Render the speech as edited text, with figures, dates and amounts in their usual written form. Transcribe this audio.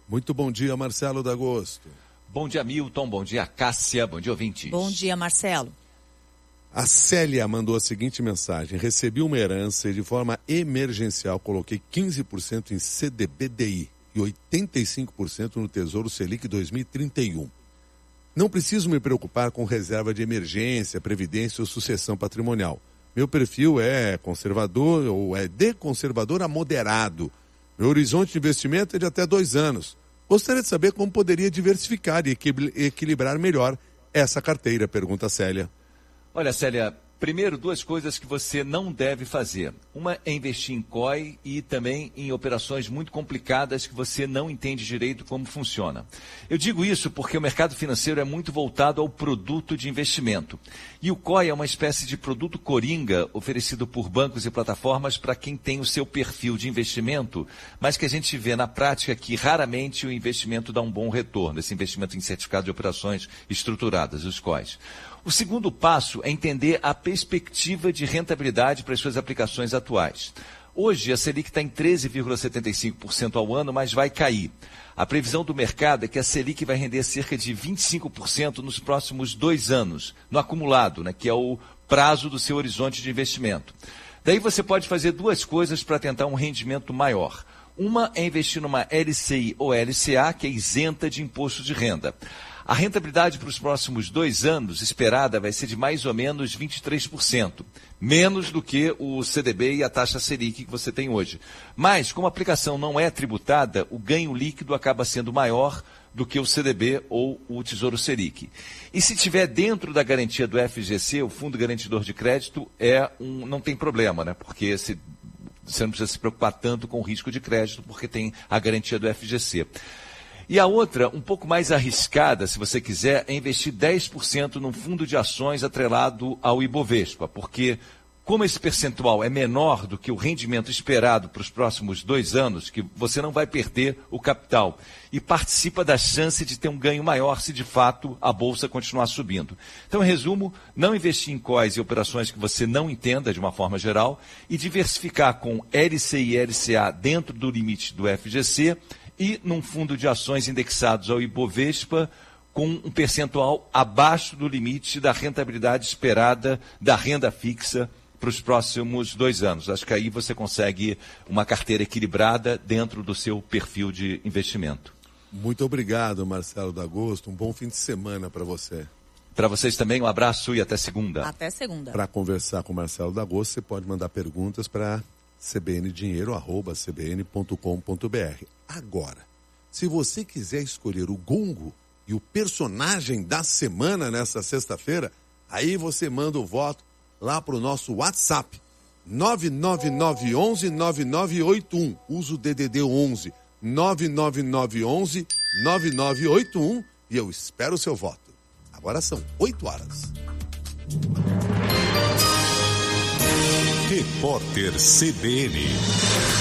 Muito bom dia, Marcelo D'Agosto. Bom dia, Milton. Bom dia, Cássia. Bom dia, ouvintes. Bom dia, Marcelo. A Célia mandou a seguinte mensagem: recebi uma herança e de forma emergencial coloquei 15% em CDBDI e 85% no Tesouro Selic 2031. Não preciso me preocupar com reserva de emergência, previdência ou sucessão patrimonial. Meu perfil é conservador ou é de conservador a moderado. Meu horizonte de investimento é de até 2 anos. Gostaria de saber como poderia diversificar e equilibrar melhor essa carteira, pergunta a Célia. Olha, Célia, primeiro 2 coisas que você não deve fazer. Uma é investir em COI e também em operações muito complicadas que você não entende direito como funciona. Eu digo isso porque o mercado financeiro é muito voltado ao produto de investimento. E o COI é uma espécie de produto coringa oferecido por bancos e plataformas para quem tem o seu perfil de investimento, mas que a gente vê na prática que raramente o investimento dá um bom retorno, esse investimento em certificado de operações estruturadas, os COIs. O segundo passo é entender a perspectiva de rentabilidade para as suas aplicações atuais. Hoje, a Selic está em 13,75% ao ano, mas vai cair. A previsão do mercado é que a Selic vai render cerca de 25% nos próximos 2 anos, no acumulado, né, que é o prazo do seu horizonte de investimento. Daí você pode fazer 2 coisas para tentar um rendimento maior. Uma é investir numa LCI ou LCA, que é isenta de imposto de renda. A rentabilidade para os próximos 2 anos esperada vai ser de mais ou menos 23%, menos do que o CDB e a taxa Selic que você tem hoje. Mas, como a aplicação não é tributada, o ganho líquido acaba sendo maior do que o CDB ou o Tesouro Selic. E se tiver dentro da garantia do FGC, o Fundo Garantidor de Crédito, não tem problema, né? Porque você não precisa se preocupar tanto com o risco de crédito, porque tem a garantia do FGC. E a outra, um pouco mais arriscada, se você quiser, é investir 10% num fundo de ações atrelado ao Ibovespa, porque como esse percentual é menor do que o rendimento esperado para os próximos 2 anos, que você não vai perder o capital e participa da chance de ter um ganho maior se de fato a bolsa continuar subindo. Então, em resumo, não investir em COIs e operações que você não entenda de uma forma geral e diversificar com LCI e LCA dentro do limite do FGC e num fundo de ações indexados ao Ibovespa com um percentual abaixo do limite da rentabilidade esperada da renda fixa para os próximos 2 anos. Acho que aí você consegue uma carteira equilibrada dentro do seu perfil de investimento. Muito obrigado, Marcelo D'Agosto. Um bom fim de semana para você. Para vocês também, um abraço e até segunda. Até segunda. Para conversar com o Marcelo D'Agosto, você pode mandar perguntas para cbndinheiro@cbn.com.br. Agora, se você quiser escolher o gongo e o personagem da semana nessa sexta-feira, aí você manda o voto lá para o nosso WhatsApp, 99911-9981. Usa o DDD 11, 99911-9981 e eu espero o seu voto. Agora são 8 horas. Repórter CBN.